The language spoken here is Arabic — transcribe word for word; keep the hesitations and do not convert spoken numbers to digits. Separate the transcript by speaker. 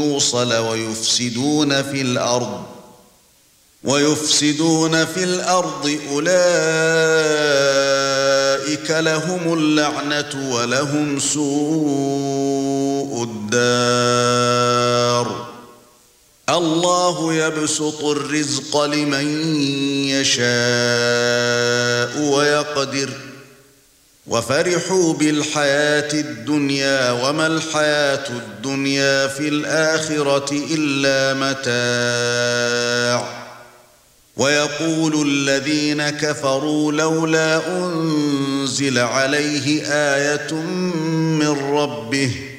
Speaker 1: الْمُوصَلَ وَيُفْسِدُونَ فِي الْأَرْضِ وَيُفْسِدُونَ فِي الْأَرْضِ أُولَئِكَ لَهُمُ اللَّعْنَةُ وَلَهُمْ سُوءُ الدَّارِ الله يبسط الرزق لمن يشاء ويقدر وفرحوا بالحياة الدنيا وما الحياة الدنيا في الآخرة إلا متاع ويقول الذين كفروا لولا أنزل عليه آية من ربه